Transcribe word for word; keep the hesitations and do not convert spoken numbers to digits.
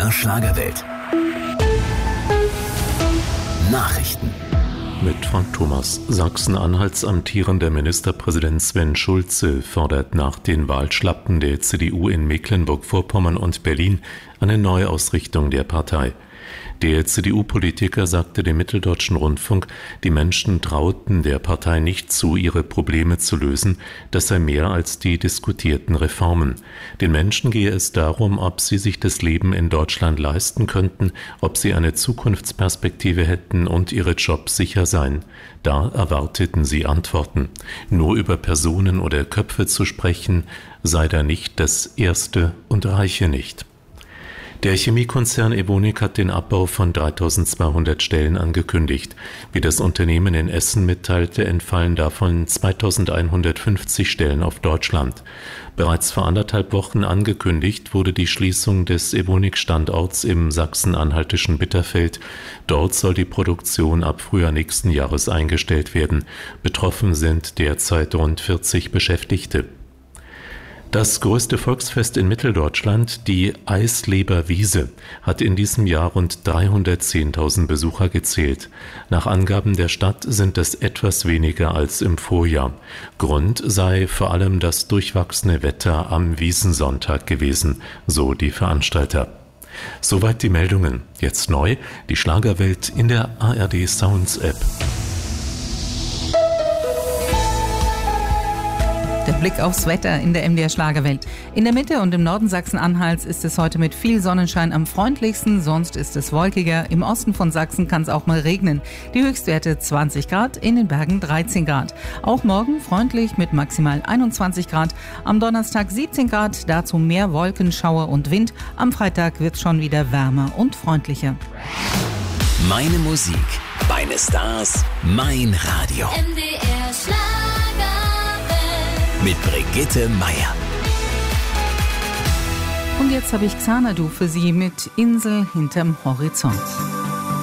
der Schlagerwelt. Nachrichten. Mit Frank Thomas. Sachsen-Anhalts amtierender Ministerpräsident Sven Schulze fordert nach den Wahlschlappen der C D U in Mecklenburg-Vorpommern und Berlin eine Neuausrichtung der Partei. Der C D U-Politiker sagte dem Mitteldeutschen Rundfunk, die Menschen trauten der Partei nicht zu, ihre Probleme zu lösen. Das sei mehr als die diskutierten Reformen. Den Menschen gehe es darum, ob sie sich das Leben in Deutschland leisten könnten, ob sie eine Zukunftsperspektive hätten und ihre Jobs sicher seien. Da erwarteten sie Antworten. Nur über Personen oder Köpfe zu sprechen, sei da nicht das Erste und reiche nicht. Der Chemiekonzern Evonik hat den Abbau von dreitausendzweihundert Stellen angekündigt. Wie das Unternehmen in Essen mitteilte, entfallen davon zweitausendeinhundertfünfzig Stellen auf Deutschland. Bereits vor anderthalb Wochen angekündigt wurde die Schließung des Evonik-Standorts im sachsen-anhaltischen Bitterfeld. Dort soll die Produktion ab Frühjahr nächsten Jahres eingestellt werden. Betroffen sind derzeit rund vierzig Beschäftigte. Das größte Volksfest in Mitteldeutschland, die Eisleber-Wiese, hat in diesem Jahr rund dreihundertzehntausend Besucher gezählt. Nach Angaben der Stadt sind das etwas weniger als im Vorjahr. Grund sei vor allem das durchwachsene Wetter am Wiesensonntag gewesen, so die Veranstalter. Soweit die Meldungen. Jetzt neu, die Schlagerwelt in der A R D Sounds App. Der Blick aufs Wetter in der M D R Schlagerwelt. In der Mitte und im Norden Sachsen-Anhalts ist es heute mit viel Sonnenschein am freundlichsten, sonst ist es wolkiger. Im Osten von Sachsen kann es auch mal regnen. Die Höchstwerte zwanzig Grad, in den Bergen dreizehn Grad. Auch morgen freundlich mit maximal einundzwanzig Grad. Am Donnerstag siebzehn Grad, dazu mehr Wolken, Schauer und Wind. Am Freitag wird es schon wieder wärmer und freundlicher. Meine Musik, meine Stars, mein Radio. M D R Schlager. Mit Brigitte Meier. Und jetzt habe ich Xanadu für Sie mit Insel hinterm Horizont.